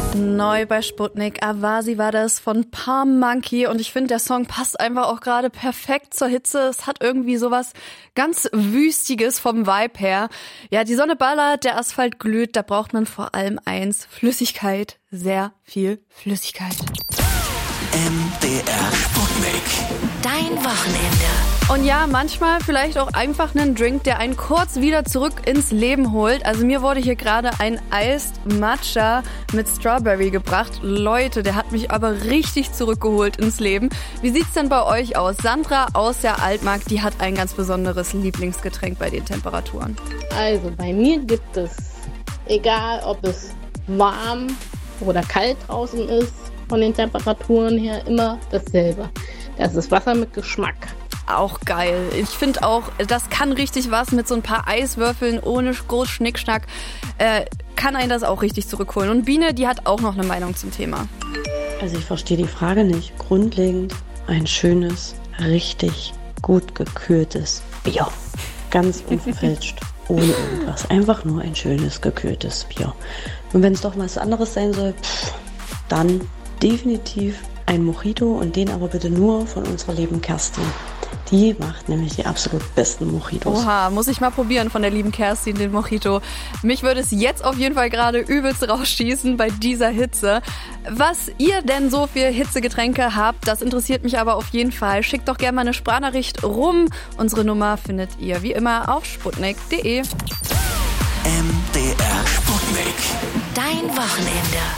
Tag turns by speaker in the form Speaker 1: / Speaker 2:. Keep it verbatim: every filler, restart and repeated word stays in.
Speaker 1: Neu bei Sputnik, Avasi war das von Palm Monkey und ich finde, der Song passt einfach auch gerade perfekt zur Hitze. Es hat irgendwie sowas ganz Wüstiges vom Vibe her. Ja, die Sonne ballert, der Asphalt glüht, da braucht man vor allem eins, Flüssigkeit, sehr viel Flüssigkeit.
Speaker 2: M D R Sputnik.
Speaker 3: Dein Wochenende.
Speaker 1: Und ja, manchmal vielleicht auch einfach einen Drink, der einen kurz wieder zurück ins Leben holt. Also mir wurde hier gerade ein Iced Matcha mit Strawberry gebracht. Leute, der hat mich aber richtig zurückgeholt ins Leben. Wie sieht's denn bei euch aus? Sandra aus der Altmark, die hat ein ganz besonderes Lieblingsgetränk bei den Temperaturen.
Speaker 4: Also bei mir gibt es, egal ob es warm oder kalt draußen ist, von den Temperaturen her immer dasselbe. Das ist Wasser mit Geschmack.
Speaker 1: Auch geil. Ich finde auch, das kann richtig was mit so ein paar Eiswürfeln ohne groß Schnickschnack. Äh, kann einen das auch richtig zurückholen. Und Biene, die hat auch noch eine Meinung zum Thema.
Speaker 5: Also ich verstehe die Frage nicht. Grundlegend ein schönes, richtig gut gekühltes Bier. Ganz unverfälscht, ohne irgendwas. Einfach nur ein schönes, gekühltes Bier. Und wenn es doch was anderes sein soll, pff, dann definitiv ein Mojito und den aber bitte nur von unserer lieben Kerstin. Die macht nämlich die absolut besten Mojitos.
Speaker 1: Oha, muss ich mal probieren von der lieben Kerstin, den Mojito. Mich würde es jetzt auf jeden Fall gerade übelst rausschießen bei dieser Hitze. Was ihr denn so für Hitzegetränke habt, das interessiert mich aber auf jeden Fall. Schickt doch gerne mal eine Sprachnachricht rum. Unsere Nummer findet ihr wie immer auf sputnik punkt de.
Speaker 2: M D R Sputnik.
Speaker 3: Dein Wochenende.